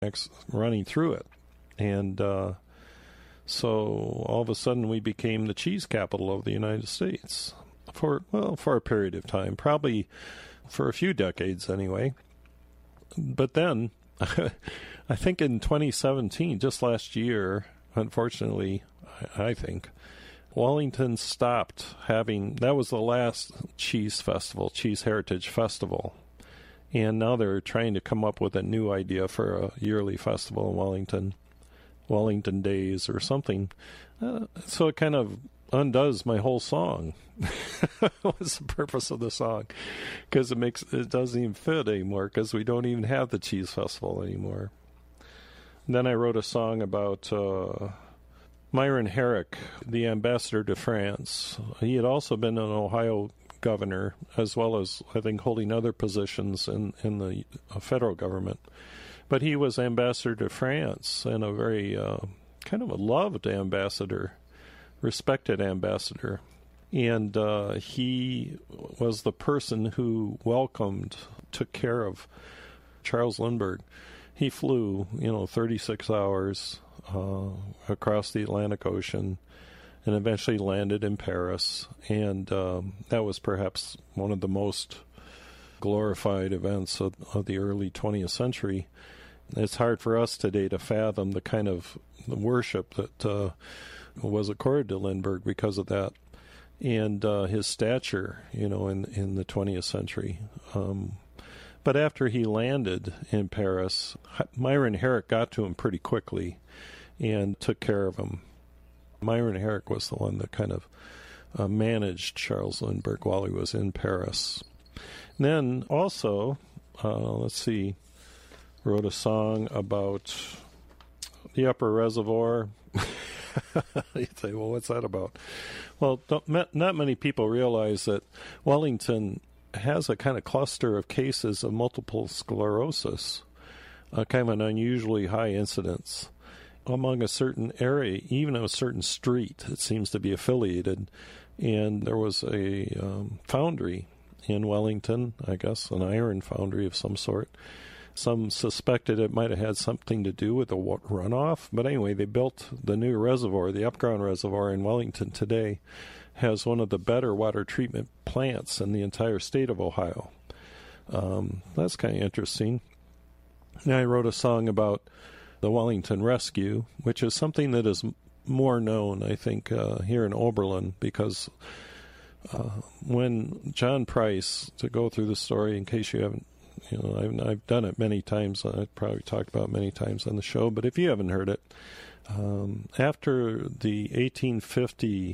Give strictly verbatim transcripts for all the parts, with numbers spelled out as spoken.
running through it. And uh, so all of a sudden we became the cheese capital of the United States for, well, for a period of time, probably for a few decades anyway. But then, I think in twenty seventeen, just last year, unfortunately, I, I think, Wellington stopped having, that was the last cheese festival, Cheese Heritage Festival. And now they're trying to come up with a new idea for a yearly festival in Wellington, Wellington Days or something. Uh, so it kind of undoes my whole song. What's the purpose of the song? Because it makes it doesn't even fit anymore, because we don't even have the cheese festival anymore. And then I wrote a song about uh, Myron Herrick, the ambassador to France. He had also been an Ohio governor, as well as, I think, holding other positions in, in the federal government. But he was ambassador to France, and a very uh, kind of a loved ambassador, respected ambassador. And uh, he was the person who welcomed, took care of Charles Lindbergh. He flew, you know, thirty-six hours uh, across the Atlantic Ocean and eventually landed in Paris. And um, that was perhaps one of the most glorified events of, of the early twentieth century. It's hard for us today to fathom the kind of worship that uh, was accorded to Lindbergh because of that, and uh, his stature, you know, in, in the twentieth century. Um, but after he landed in Paris, Myron Herrick got to him pretty quickly and took care of him. Myron Herrick was the one that kind of uh, managed Charles Lindbergh while he was in Paris. And then also, uh, let's see, wrote a song about the Upper Reservoir. You say, well, what's that about? Well, don't, not many people realize that Wellington has a kind of cluster of cases of multiple sclerosis, uh, kind of an unusually high incidence among a certain area, even a certain street. It seems to be affiliated. And there was a um, foundry in Wellington, I guess, an iron foundry of some sort. Some suspected it might have had something to do with the runoff. But anyway, they built the new reservoir. The Upground Reservoir in Wellington today has one of the better water treatment plants in the entire state of Ohio. Um, that's kind of interesting. And I wrote a song about the Wellington Rescue, which is something that is more known, I think, uh, here in Oberlin, because uh, when John Price, to go through the story in case you haven't, you know, I've, I've done it many times, I've probably talked about it many times on the show, but if you haven't heard it, um, after the eighteen fifty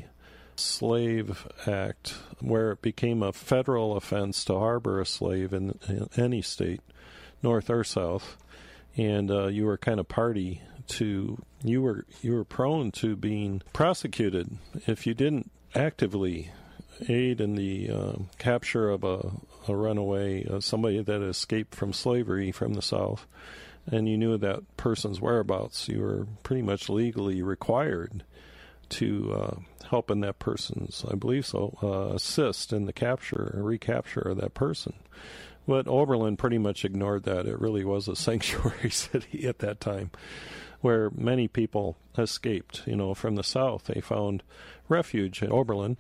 Slave Act, where it became a federal offense to harbor a slave in, in any state, north or south, and uh, you were kind of party to, you were you were prone to being prosecuted if you didn't actively aid in the uh, capture of a, a runaway, uh, somebody that escaped from slavery from the South, and you knew that person's whereabouts. You were pretty much legally required to uh, help in that person's, I believe so, uh, assist in the capture or recapture of that person. But Oberlin pretty much ignored that. It really was a sanctuary city at that time, where many people escaped, you know, from the South. They found refuge in Oberlin.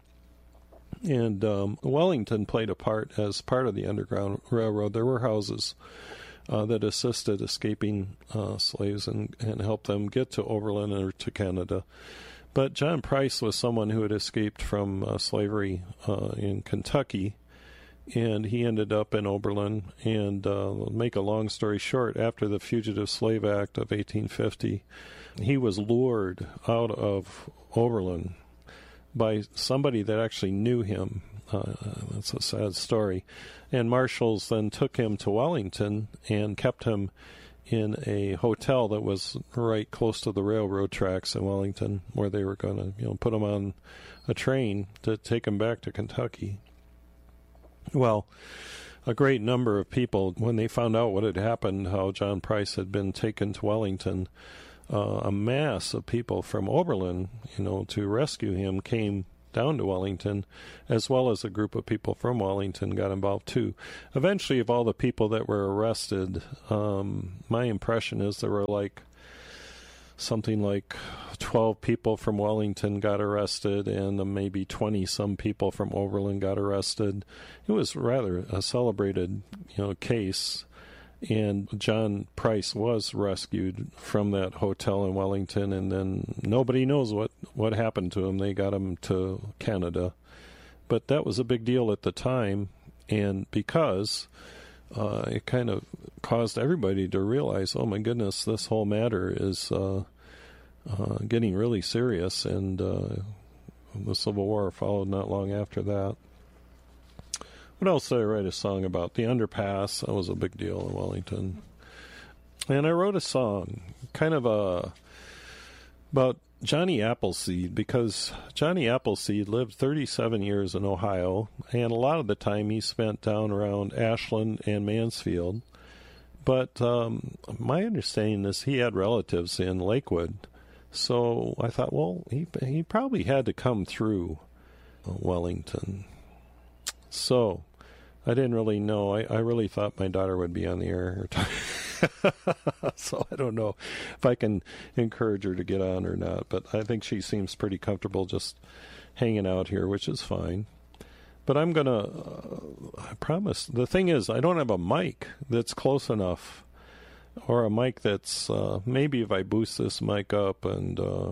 And um, Wellington played a part as part of the Underground Railroad. There were houses uh, that assisted escaping uh, slaves and, and helped them get to Oberlin or to Canada. But John Price was someone who had escaped from uh, slavery uh, in Kentucky, and he ended up in Oberlin. And uh, make a long story short, after the Fugitive Slave Act of eighteen fifty, he was lured out of Oberlin by somebody that actually knew him. Uh, that's a sad story. And marshals then took him to Wellington and kept him in a hotel that was right close to the railroad tracks in Wellington, where they were going to, you know, put him on a train to take him back to Kentucky. Well, a great number of people, when they found out what had happened, how John Price had been taken to Wellington, uh, a mass of people from Oberlin, you know, to rescue him came down to Wellington, as well as a group of people from Wellington got involved too. Eventually, of all the people that were arrested, um, my impression is there were like something like twelve people from Wellington got arrested, and uh, maybe twenty-some people from Overland got arrested. It was rather a celebrated, you know, case. And John Price was rescued from that hotel in Wellington, and then nobody knows what, what happened to him. They got him to Canada. But that was a big deal at the time, and because uh, it kind of caused everybody to realize, oh my goodness, this whole matter is uh, uh, getting really serious, and uh, the Civil War followed not long after that. What else did I write a song about? The underpass. That was a big deal in Wellington. And I wrote a song, kind of a, about Johnny Appleseed, because Johnny Appleseed lived thirty-seven years in Ohio, and a lot of the time he spent down around Ashland and Mansfield. But um, my understanding is he had relatives in Lakewood. So I thought, well, he he probably had to come through Wellington. So I didn't really know. I, I really thought my daughter would be on the air. So I don't know if I can encourage her to get on or not. But I think she seems pretty comfortable just hanging out here, which is fine. But I'm going to, uh, I promise. The thing is, I don't have a mic that's close enough, or a mic that's, uh, maybe if I boost this mic up, and uh,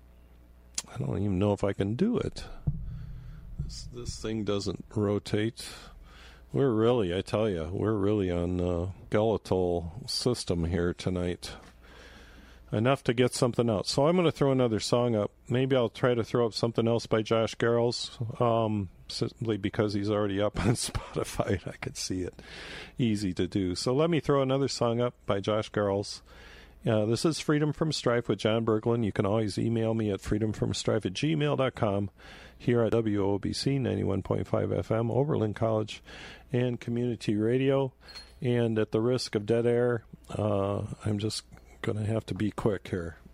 I don't even know if I can do it. This, this thing doesn't rotate. We're really, I tell you, we're really on uh, skeletal system here tonight. Enough to get something out. So I'm going to throw another song up. Maybe I'll try to throw up something else by Josh Garrels, um, simply because he's already up on Spotify. I could see it. Easy to do. So let me throw another song up by Josh Garrels. Uh, this is Freedom from Strife with John Berglund. You can always email me at freedomfromstrife at gmail dot com here at W O B C ninety-one point five F M, Overland College and Community Radio. And at the risk of dead air, uh, I'm just going to have to be quick here.